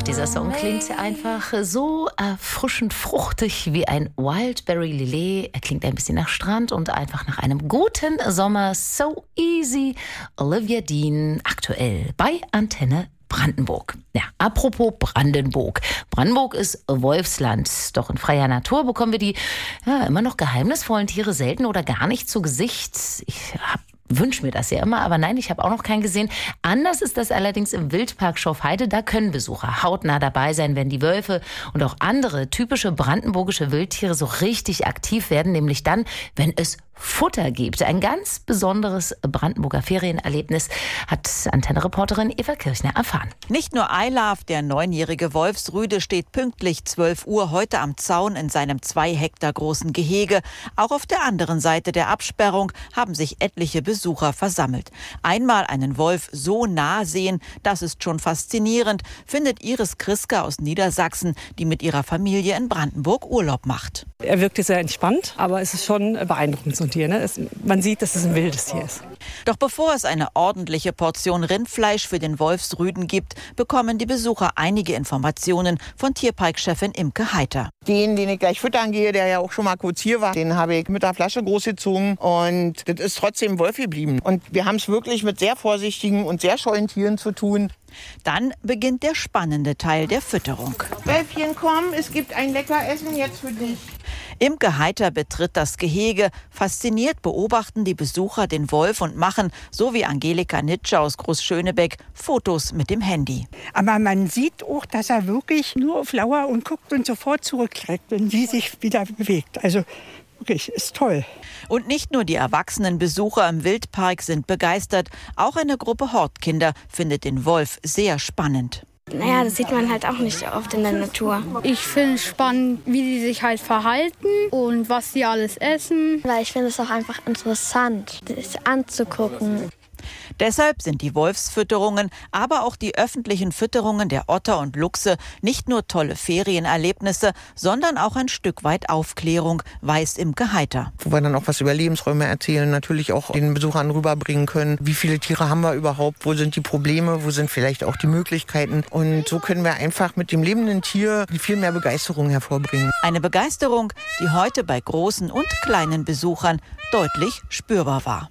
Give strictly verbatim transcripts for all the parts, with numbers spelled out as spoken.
dieser Song klingt einfach so erfrischend fruchtig wie ein Wildberry Lillet. Er klingt ein bisschen nach Strand und einfach nach einem guten Sommer. So easy. Olivia Dean, aktuell bei Antenne Brandenburg. Ja, apropos Brandenburg. Brandenburg ist Wolfsland. Doch in freier Natur bekommen wir die ja, immer noch geheimnisvollen Tiere selten oder gar nicht zu Gesicht. Ich habe wünsche mir das ja immer, aber nein, ich habe auch noch keinen gesehen. Anders ist das allerdings im Wildpark Schorfheide. Da können Besucher hautnah dabei sein, wenn die Wölfe und auch andere typische brandenburgische Wildtiere so richtig aktiv werden, nämlich dann, wenn es Futter gibt. Ein ganz besonderes Brandenburger Ferienerlebnis hat Antenne-Reporterin Eva Kirchner erfahren. Nicht nur Eilaf, der neunjährige Wolfsrüde, steht pünktlich zwölf Uhr heute am Zaun in seinem zwei Hektar großen Gehege. Auch auf der anderen Seite der Absperrung haben sich etliche Besucher versammelt. Einmal einen Wolf so nah sehen, das ist schon faszinierend, findet Iris Kriska aus Niedersachsen, die mit ihrer Familie in Brandenburg Urlaub macht. Er wirkte sehr entspannt, aber es ist schon beeindruckend, so ein Tier. Ne? Es, man sieht, dass es ein wildes Tier ist. Doch bevor es eine ordentliche Portion Rindfleisch für den Wolfsrüden gibt, bekommen die Besucher einige Informationen von Tierparkchefin Imke Heiter. Den, den ich gleich füttern gehe, der ja auch schon mal kurz hier war, den habe ich mit der Flasche großgezogen und das ist trotzdem Wolf geblieben. Und wir haben es wirklich mit sehr vorsichtigen und sehr scheuen Tieren zu tun. Dann beginnt der spannende Teil der Fütterung. Wölfchen, komm, es gibt ein lecker Essen jetzt für dich. Imke Heiter betritt das Gehege. Fasziniert beobachten die Besucher den Wolf und machen, so wie Angelika Nitsche aus Großschönebeck, Fotos mit dem Handy. Aber man sieht auch, dass er wirklich nur auf Lauer und guckt und sofort zurückschreckt, wenn sie sich wieder bewegt. Also wirklich, ist toll. Und nicht nur die erwachsenen Besucher im Wildpark sind begeistert, auch eine Gruppe Hortkinder findet den Wolf sehr spannend. Naja, das sieht man halt auch nicht oft in der Natur. Ich finde es spannend, wie die sich halt verhalten und was sie alles essen. Weil ich finde es auch einfach interessant, das anzugucken. Deshalb sind die Wolfsfütterungen, aber auch die öffentlichen Fütterungen der Otter und Luchse nicht nur tolle Ferienerlebnisse, sondern auch ein Stück weit Aufklärung, weiß Imke Heiter. Wo wir dann auch was über Lebensräume erzählen, natürlich auch den Besuchern rüberbringen können. Wie viele Tiere haben wir überhaupt? Wo sind die Probleme? Wo sind vielleicht auch die Möglichkeiten? Und so können wir einfach mit dem lebenden Tier viel mehr Begeisterung hervorbringen. Eine Begeisterung, die heute bei großen und kleinen Besuchern deutlich spürbar war.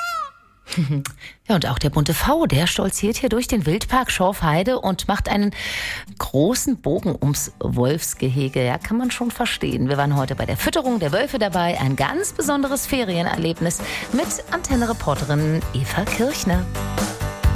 Ja, und auch der bunte V, der stolziert hier durch den Wildpark Schorfheide und macht einen großen Bogen ums Wolfsgehege. Ja, kann man schon verstehen. Wir waren heute bei der Fütterung der Wölfe dabei. Ein ganz besonderes Ferienerlebnis mit Antenne-Reporterin Eva Kirchner.